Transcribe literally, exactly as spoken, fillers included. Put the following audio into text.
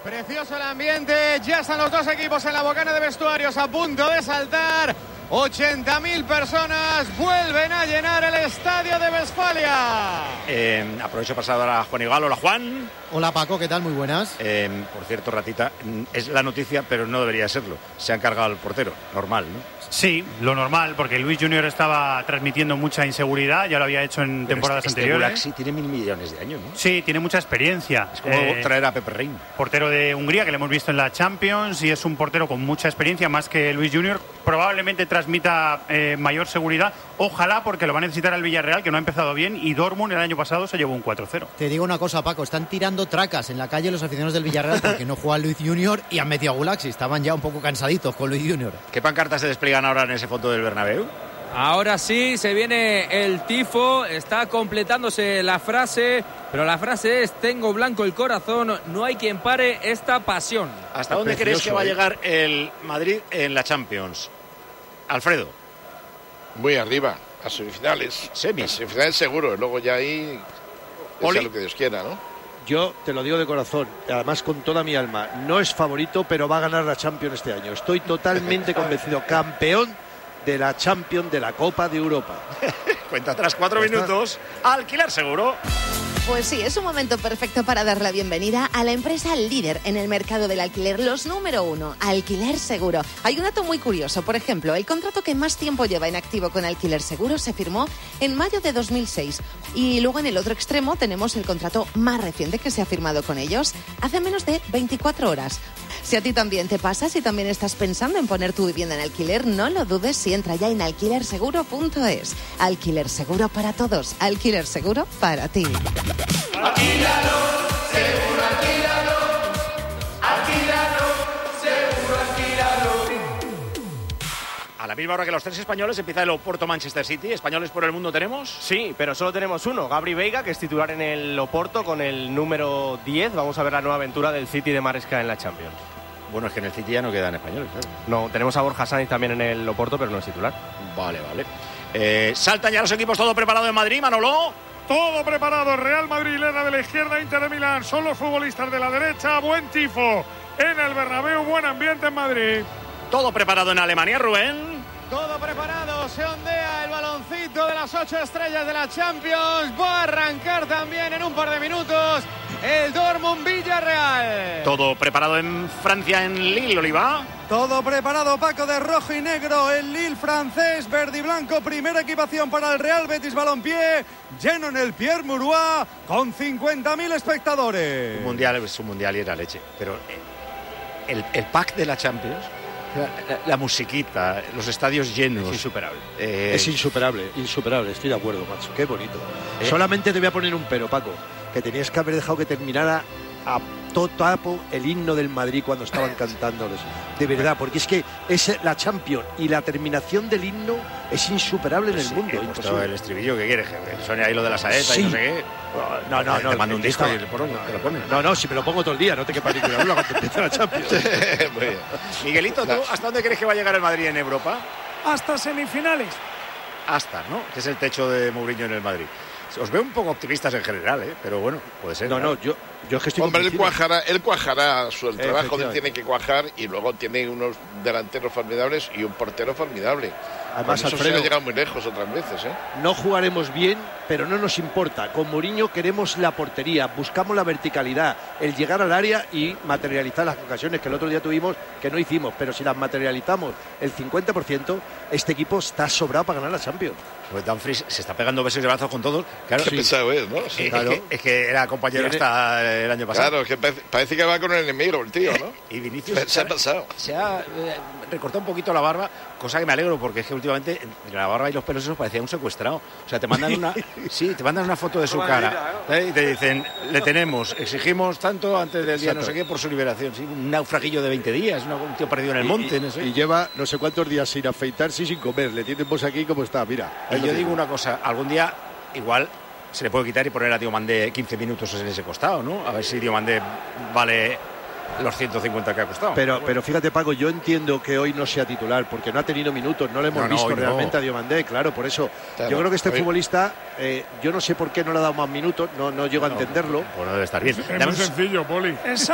Precioso el ambiente, ya están los dos equipos en la bocana de vestuarios a punto de saltar. ochenta mil personas vuelven a llenar el estadio de Westfalia. Eh, aprovecho para saludar a Juan Igual. Hola, Juan. Hola, Paco, ¿qué tal? Muy buenas. Eh, por cierto, Ratita, es la noticia, pero no debería serlo. Se han cargado al portero, normal, ¿no? Sí, lo normal, porque Luis Junior estaba transmitiendo mucha inseguridad, ya lo había hecho en pero temporadas este, anteriores. Este Gulaxi tiene mil millones de años, ¿no? Sí, tiene mucha experiencia. Es como eh, traer a Pepe Reina. Portero de Hungría, que le hemos visto en la Champions, y es un portero con mucha experiencia, más que Luis Junior. Probablemente transmita eh, mayor seguridad. Ojalá, porque lo va a necesitar el Villarreal, que no ha empezado bien, y Dortmund el año pasado se llevó un cuatro cero. Te digo una cosa, Paco, están tirando tracas en la calle los aficionados del Villarreal porque no juega Luis Junior y han metido a Gulaxi. Estaban ya un poco cansaditos con Luis Junior. ¿Qué pancartas se despliegan ahora en ese fondo del Bernabéu? Ahora sí, se viene el tifo, está completándose la frase, pero la frase es: tengo blanco el corazón, no hay quien pare esta pasión. ¿Hasta dónde crees que va a llegar el Madrid en la Champions? Alfredo. Muy arriba, a semifinales. Semis. A semifinales seguro, luego ya ahí es lo que Dios quiera, ¿no? Yo te lo digo de corazón, además con toda mi alma, no es favorito, pero va a ganar la Champions este año. Estoy totalmente convencido, campeón de la Champions, de la Copa de Europa. Cuenta atrás, cuatro minutos. Alquiler Seguro. Pues sí, es un momento perfecto para dar la bienvenida a la empresa líder en el mercado del alquiler, los número uno, Alquiler Seguro. Hay un dato muy curioso, por ejemplo, el contrato que más tiempo lleva en activo con Alquiler Seguro se firmó en mayo de dos mil seis. Y luego en el otro extremo tenemos el contrato más reciente que se ha firmado con ellos hace menos de veinticuatro horas. Si a ti también te pasa, si también estás pensando en poner tu vivienda en alquiler, no lo dudes y entra ya en alquiler seguro punto es. Alquiler Seguro para todos, Alquiler Seguro para ti. Alquílalo, seguro alquílalo. Alquílalo, seguro alquílalo. A la misma hora que los tres españoles empieza el Oporto Manchester City. ¿Españoles por el mundo tenemos? Sí, pero solo tenemos uno, Gabri Veiga, que es titular en el Oporto con el número diez. Vamos a ver la nueva aventura del City de Maresca en la Champions. Bueno, es que en el City ya no quedan españoles, claro. No, tenemos a Borja Sainz también en el Oporto, pero no es titular. Vale, vale. Eh, saltan ya los equipos, todo preparado en Madrid, Manolo. Todo preparado, Real Madrid, Lena de la izquierda, Inter de Milán, son los futbolistas de la derecha, buen tifo en el Bernabéu, buen ambiente en Madrid. Todo preparado en Alemania, Rubén. Todo preparado, se ondea el baloncito de las ocho estrellas de la Champions, va a arrancar también en un par de minutos el Dortmund Villarreal. Todo preparado en Francia, en Lille, Oliva. Todo preparado, Paco, de rojo y negro, el Lille francés, verde y blanco, primera equipación para el Real Betis Balompié, lleno en el Pierre Mauroy, con cincuenta mil espectadores. Un mundial es un mundial y era leche, pero el, el pack de la Champions, la, la musiquita, los estadios llenos. Es insuperable. Eh... Es insuperable, insuperable, estoy de acuerdo, macho, qué bonito. ¿Eh? Solamente te voy a poner un pero, Paco, que tenías que haber dejado que terminara a totapo el himno del Madrid cuando estaban cantándoles. De verdad, porque es que es la Champions y la terminación del himno es insuperable en el sí, mundo. El estribillo, ¿qué quieres? Que suene ahí lo de la saeta sí. y no sé qué. No, no, no. Te mando un disco y te lo pones. No, no, si me lo pongo todo el día, no te quepa ninguna duda cuando empiece la Champions. Muy bien. Miguelito, ¿tú hasta dónde crees que va a llegar el Madrid en Europa? Hasta semifinales. Hasta, ¿no? Que es el techo de Mourinho en el Madrid. Os veo un poco optimistas en general, ¿eh? Pero bueno, puede ser. No, ¿no? no, yo, yo es que estoy Hombre, él cuajará, él cuajará su el trabajo que tiene que cuajar y luego tiene unos delanteros formidables y un portero formidable. Además, eso Alfredo, se ha llegado muy lejos otras veces, ¿eh? No jugaremos bien, pero no nos importa. Con Mourinho queremos la portería, buscamos la verticalidad, el llegar al área y materializar las ocasiones que el otro día tuvimos que no hicimos. Pero si las materializamos el cincuenta por ciento, este equipo está sobrado para ganar la Champions. Pues Dumfries se está pegando besos de brazos con todos. Claro, Qué sí. pesado es, ¿no? Sí, es, claro. que, es que era compañero hasta el año pasado. Claro, es que parece, parece que va con el enemigo el tío, ¿no? Y Vinicius se, se ha pasado. Se ha eh, recortado un poquito la barba, cosa que me alegro porque es que últimamente la barba y los pelos esos parecía un secuestrado. O sea, te mandan una sí, te mandan una foto de su cara ¿eh? Y te dicen, le tenemos, exigimos tanto antes del día Exacto. no sé qué por su liberación. Sí, un naufraguillo de veinte días, un tío perdido en el monte. Y, no sé. y lleva no sé cuántos días sin afeitarse y sin comer. Le tienen pues aquí como está, mira. Y yo digo una cosa, algún día igual se le puede quitar y poner a Diomandé quince minutos en ese costado, ¿no? A ver si Diomandé vale los ciento cincuenta que ha costado. Pero, pero fíjate, Paco, yo entiendo que hoy no sea titular porque no ha tenido minutos, no le hemos no, visto no, realmente no. a Diomandé, claro, por eso claro, yo creo que este hoy... futbolista, eh, yo no sé por qué no le ha dado más minutos, no, no llego a entenderlo. Bueno, debe estar bien. Es muy sencillo, Poli.